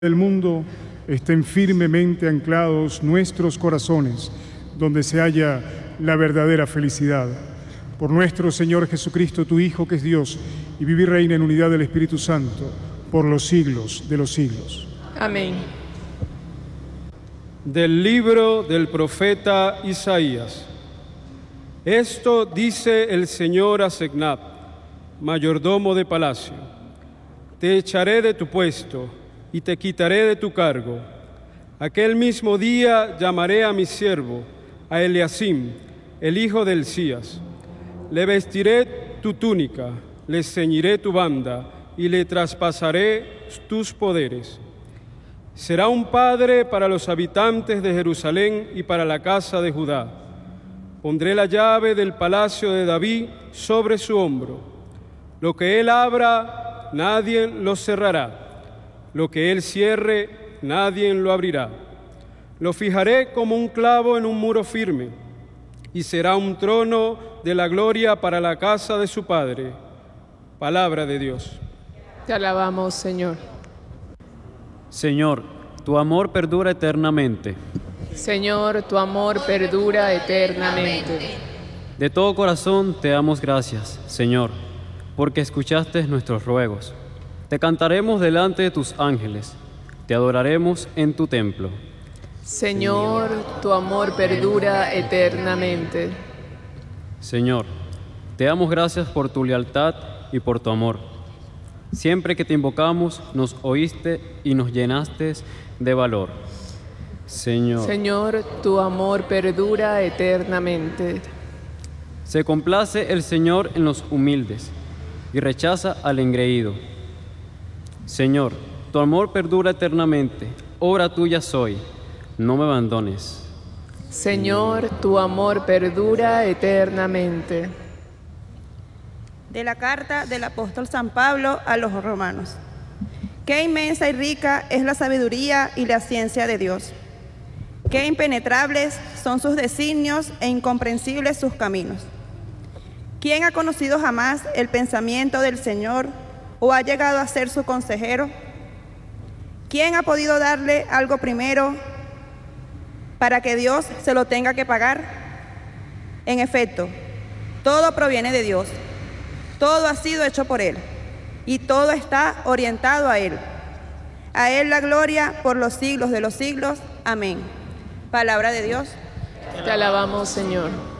del mundo, estén firmemente anclados nuestros corazones, donde se halla la verdadera felicidad. Por nuestro Señor Jesucristo, tu Hijo, que es Dios, y vive y reina en unidad del Espíritu Santo, por los siglos de los siglos. Amén. Del libro del profeta Isaías. Esto dice el Señor a Secnab, mayordomo de palacio: te echaré de tu puesto y te quitaré de tu cargo. Aquel mismo día llamaré a mi siervo, a Eliasim, el hijo de Hilcías. Le vestiré tu túnica, le ceñiré tu banda y le traspasaré tus poderes. Será un padre para los habitantes de Jerusalén y para la casa de Judá. Pondré la llave del palacio de David sobre su hombro. Lo que él abra, nadie lo cerrará. Lo que él cierre, nadie lo abrirá. Lo fijaré como un clavo en un muro firme, y será un trono de la gloria para la casa de su padre. Palabra de Dios. Te alabamos, Señor. Señor, tu amor perdura eternamente. Señor, tu amor perdura eternamente. De todo corazón te damos gracias, Señor, porque escuchaste nuestros ruegos. Te cantaremos delante de tus ángeles, te adoraremos en tu templo. Señor, tu amor perdura eternamente. Señor, te damos gracias por tu lealtad y por tu amor. Siempre que te invocamos, nos oíste y nos llenaste de valor. Señor, tu amor perdura eternamente. Se complace el Señor en los humildes y rechaza al engreído. Señor, tu amor perdura eternamente, obra tuya soy, no me abandones. Señor, tu amor perdura eternamente. De la carta del apóstol San Pablo a los romanos. Qué inmensa y rica es la sabiduría y la ciencia de Dios. Qué impenetrables son sus designios e incomprensibles sus caminos. ¿Quién ha conocido jamás el pensamiento del Señor o ha llegado a ser su consejero? ¿Quién ha podido darle algo primero para que Dios se lo tenga que pagar? En efecto, todo proviene de Dios, todo ha sido hecho por Él y todo está orientado a Él. A Él la gloria por los siglos de los siglos. Amén. Palabra de Dios. Te alabamos, Señor.